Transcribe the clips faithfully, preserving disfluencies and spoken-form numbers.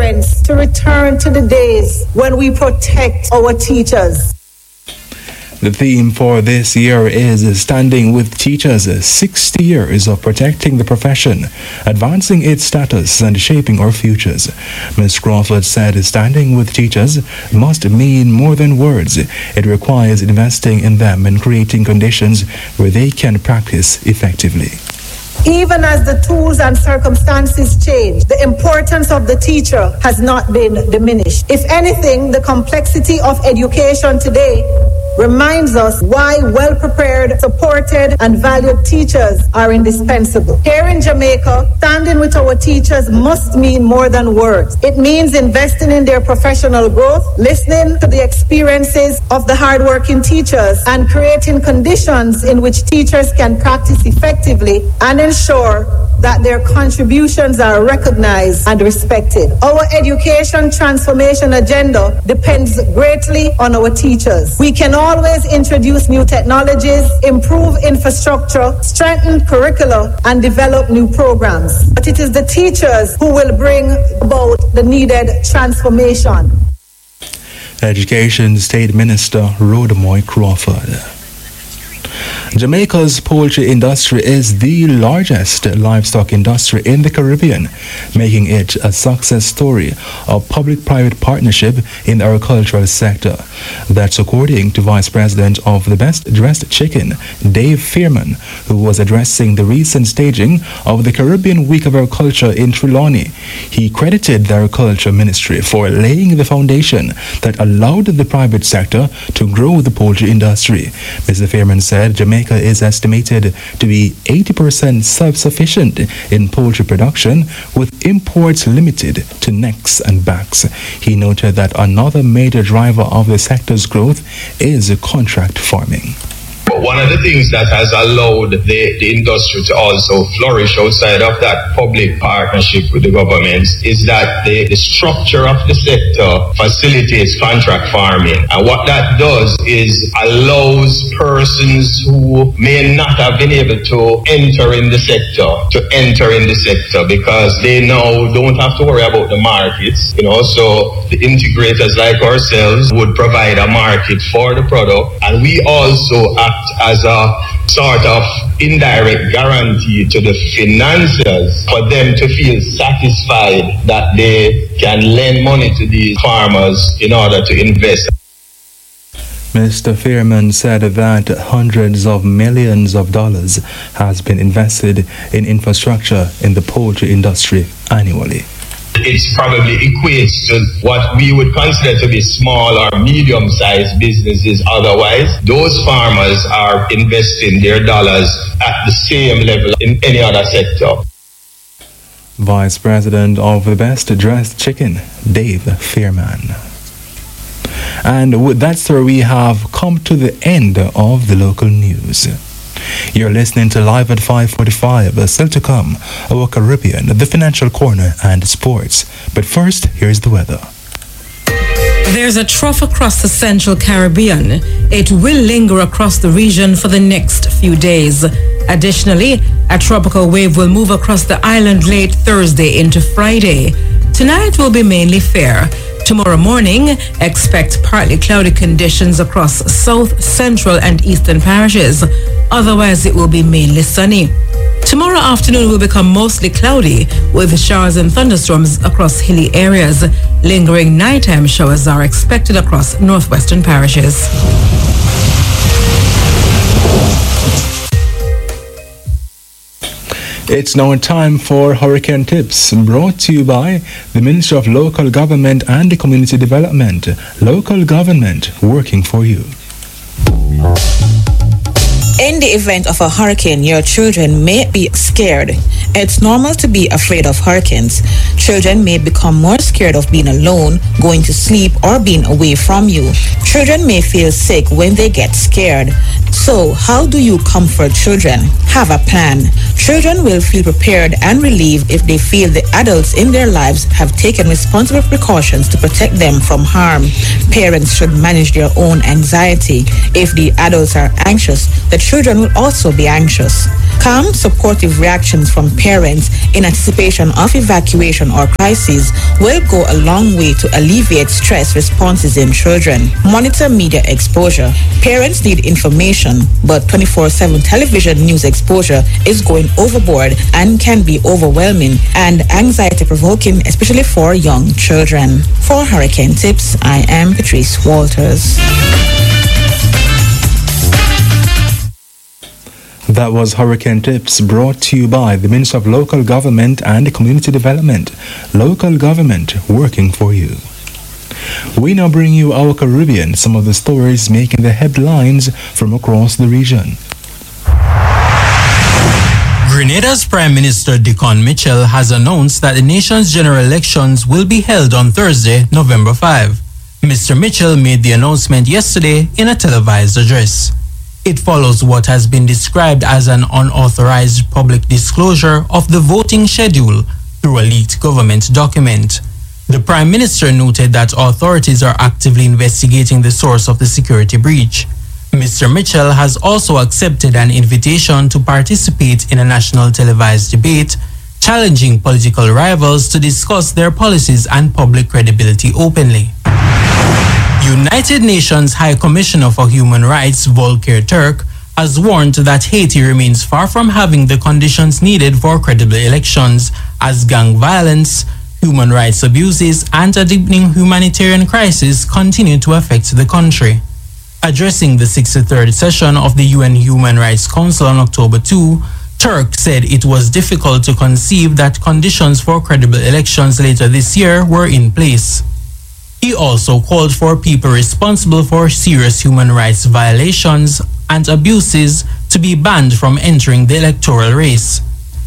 parents to return to the days when we protect our teachers. The theme for this year is Standing with Teachers, sixty years of protecting the profession, advancing its status and shaping our futures. Miz Crawford said standing with teachers must mean more than words. It requires investing in them and creating conditions where they can practice effectively. Even as the tools and circumstances change, the importance of the teacher has not been diminished. If anything, the complexity of education today reminds us why well-prepared, supported, and valued teachers are indispensable. Here in Jamaica, standing with our teachers must mean more than words. It means investing in their professional growth, listening to the experiences of the hardworking teachers, and creating conditions in which teachers can practice effectively and ensure that their contributions are recognized and respected. Our education transformation agenda depends greatly on our teachers. We can always introduce new technologies, improve infrastructure, strengthen curricula, and develop new programs. But it is the teachers who will bring about the needed transformation. Education State Minister Rodemoy Crawford. Jamaica's poultry industry is the largest livestock industry in the Caribbean, making it a success story of public-private partnership in the agricultural sector. That's according to Vice President of the Best Dressed Chicken, Dave Fearman, who was addressing the recent staging of the Caribbean Week of Agriculture in Trelawney. He credited the Agriculture Ministry for laying the foundation that allowed the private sector to grow the poultry industry. Mister Fearman said Jamaica is estimated to be eighty percent self-sufficient in poultry production, with imports limited to necks and backs. He noted that another major driver of the sector's growth is contract farming. One of the things that has allowed the, the industry to also flourish outside of that public partnership with the governments is that the, the structure of the sector facilitates contract farming. And what that does is allows persons who may not have been able to enter in the sector to enter in the sector, because they now don't have to worry about the markets. You know, so the integrators like ourselves would provide a market for the product, and we also act as a sort of indirect guarantee to the financiers for them to feel satisfied that they can lend money to these farmers in order to invest. Mister Fearman said that hundreds of millions of dollars has been invested in infrastructure in the poultry industry annually. It probably equates to what we would consider to be small or medium-sized businesses otherwise. Those farmers are investing their dollars at the same level in any other sector. Vice President of the Best Dressed Chicken, Dave Fearman. And with that, sir, we have come to the end of the local news. You're listening to Live at five forty-five, still to come, our Caribbean, the Financial Corner, and sports. But first, here's the weather. There's a trough across the central Caribbean. It will linger across the region for the next few days. Additionally, a tropical wave will move across the island late Thursday into Friday. Tonight will be mainly fair. Tomorrow morning, expect partly cloudy conditions across south, central, and eastern parishes. Otherwise, it will be mainly sunny. Tomorrow afternoon will become mostly cloudy, with showers and thunderstorms across hilly areas. Lingering nighttime showers are expected across northwestern parishes. It's now time for Hurricane Tips, brought to you by the Ministry of Local Government and Community Development. Local government working for you. In the event of a hurricane, your children may be scared. It's normal to be afraid of hurricanes. Children may become more scared of being alone, going to sleep, or being away from you. Children may feel sick when they get scared. So, how do you comfort children? Have a plan. Children will feel prepared and relieved if they feel the adults in their lives have taken responsible precautions to protect them from harm. Parents should manage their own anxiety. If the adults are anxious, the children will also be anxious. Calm, supportive reactions from parents in anticipation of evacuation or crises will go a long way to alleviate stress responses in children. Monitor media exposure. Parents need information, but twenty-four seven television news exposure is going overboard and can be overwhelming and anxiety-provoking, especially for young children. For Hurricane Tips, I am Patrice Walters. That was Hurricane Tips, brought to you by the Ministry of Local Government and Community Development. Local government working for you. We now bring you our Caribbean, some of the stories making the headlines from across the region. Grenada's Prime Minister Dickon Mitchell has announced that the nation's general elections will be held on Thursday, November fifth. Mister Mitchell made the announcement yesterday in a televised address. It follows what has been described as an unauthorized public disclosure of the voting schedule through a leaked government document. The Prime Minister noted that authorities are actively investigating the source of the security breach. Mister Mitchell has also accepted an invitation to participate in a national televised debate, challenging political rivals to discuss their policies and public credibility openly. United Nations High Commissioner for Human Rights Volker Turk has warned that Haiti remains far from having the conditions needed for credible elections, as gang violence, human rights abuses, and a deepening humanitarian crisis continue to affect the country. Addressing the sixty-third session of the U N Human Rights Council on October second, Turk said it was difficult to conceive that conditions for credible elections later this year were in place. He also called for people responsible for serious human rights violations and abuses to be banned from entering the electoral race.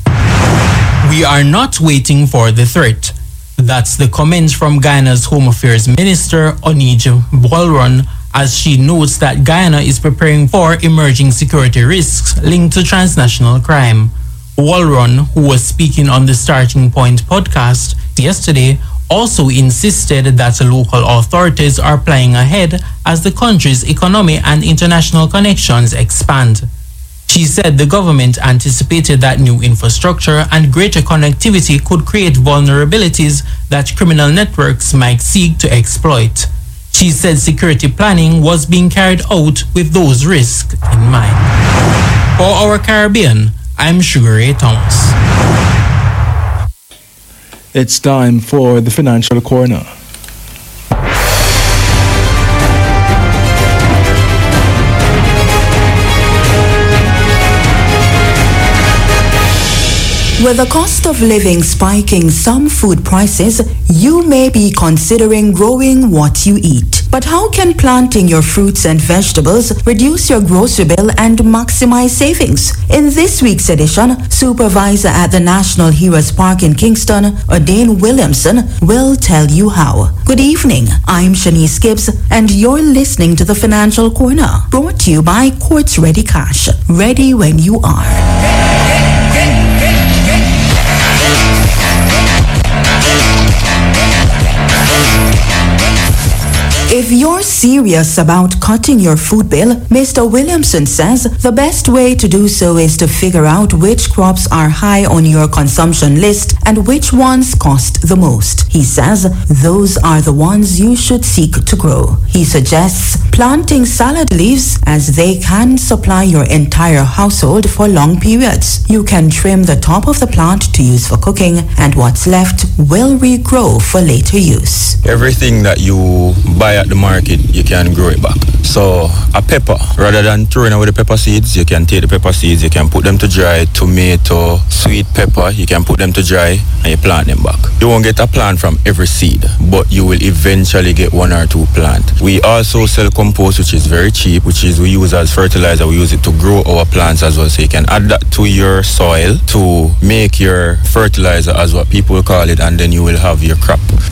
We are not waiting for the threat. That's the comment from Guyana's Home Affairs Minister, Onija Walron, as she notes that Guyana is preparing for emerging security risks linked to transnational crime. Walron, who was speaking on the Starting Point podcast yesterday, also insisted that local authorities are planning ahead as the country's economy and international connections expand. She said the government anticipated that new infrastructure and greater connectivity could create vulnerabilities that criminal networks might seek to exploit. She said security planning was being carried out with those risks in mind. For our Caribbean, I'm Sugar Ray Thomas. It's time for the Financial Corner. With the cost of living spiking some food prices, you may be considering growing what you eat. But how can planting your fruits and vegetables reduce your grocery bill and maximize savings? In this week's edition, Supervisor at the National Heroes Park in Kingston, Odane Williamson, will tell you how. Good evening, I'm Shanice Gibbs, and you're listening to the Financial Corner, brought to you by Quartz Ready Cash. Ready when you are. If you're serious about cutting your food bill, Mister Williamson says the best way to do so is to figure out which crops are high on your consumption list and which ones cost the most. He says those are the ones you should seek to grow. He suggests planting salad leaves as they can supply your entire household for long periods. You can trim the top of the plant to use for cooking, and what's left will regrow for later use. Everything that you buy at the market, you can grow it back. So a pepper, rather than throwing away the pepper seeds, you can take the pepper seeds, you can put them to dry. Tomato, sweet pepper, you can put them to dry and you plant them back. You won't get a plant from every seed, but you will eventually get one or two plant. We also sell compost, which is very cheap, which is we use as fertilizer. We use it to grow our plants as well. So you can add that to your soil to make your fertilizer, as what people call it, and then you will have your crop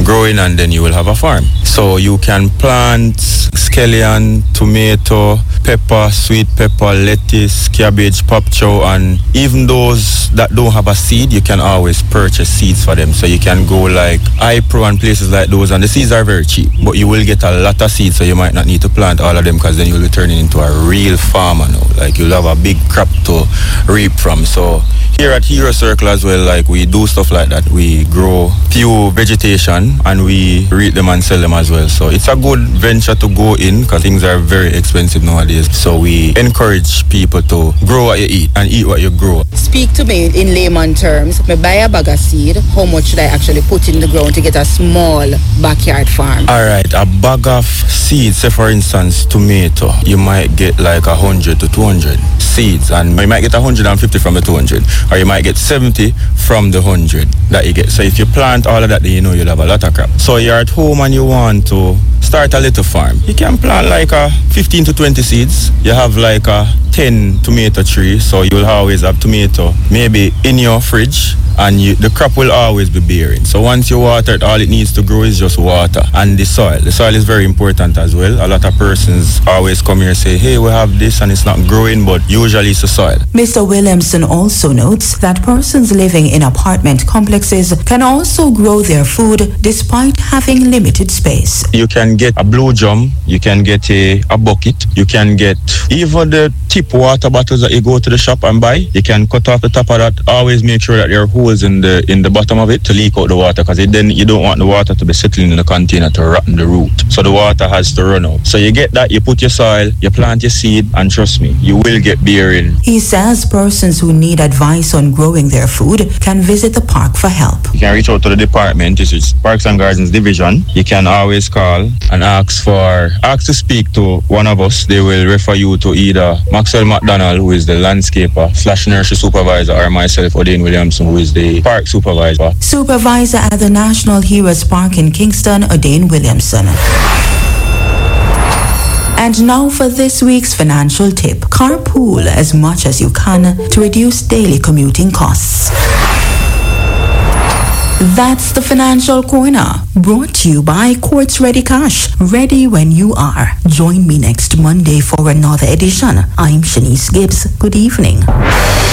growing, and then you will have a farm. So you can plant scallion, tomato, pepper, sweet pepper, lettuce, cabbage, pop chow, and even those that don't have a seed, you can always purchase seeds for them. So you can go like iPro and places like those, and the seeds are very cheap, but you will get a lot of seeds, so you might not need to plant all of them, because then you'll be turning into a real farmer now. Like you'll have a big crop to reap from. So here at Hero Circle as well, like we do stuff like that. We grow few vegetation and we reap them and sell them as well. So it's a good venture to go in, because things are very expensive nowadays. So we encourage people to grow what you eat and eat what you grow. Speak to me in layman terms. Me buy a bag of seed. How much should I actually put in the ground to get a small backyard farm? All right, a bag of seeds, say for instance tomato, you might get like a hundred to two hundred seeds, and you might get a hundred and fifty from the two hundred, or you might get seventy from the hundred that you get. So if you plant all of that, then you know you'll have a lot of crop. So you're at home and you want to start a little farm, you can plant like a fifteen to twenty seeds. You have like a ten tomato tree, so you'll always have tomato maybe in your fridge, and you, the crop will always be bearing. So once you water it, all it needs to grow is just water and the soil. The soil is very important as well. A lot of persons always come here and say, hey, we have this and it's not growing, but usually it's the soil. Mister Williamson also notes that persons living in apartment complexes can also grow their food despite having limited space. You can get a blue drum, you can get a, a bucket, you can get even the tip water bottles that you go to the shop and buy. You can cut off the top of that. Always make sure that there are holes in the in the bottom of it to leak out the water, because then you don't want the water to be settling in the container to rotten the root. So the water has to run out. So you get that, you put your soil, you plant your seed, and trust me, you will get bearing. He says persons who need advice on growing their food can visit the park for help. You can reach out to the department, this is Parks and Gardens Division. You can always call and ask for, ask to speak to one of us. They will refer you to either Maxwell McDonald, who is the landscaper slash nursery supervisor, or myself, Odin Williamson, who is the park supervisor. Supervisor at the National Heroes Park in Kingston, Odin Williamson. And now for this week's financial tip. Carpool as much as you can to reduce daily commuting costs. That's the Financial Corner, brought to you by Quartz Ready Cash. Ready when you are. Join me next Monday for another edition. I'm Shanice Gibbs. Good evening.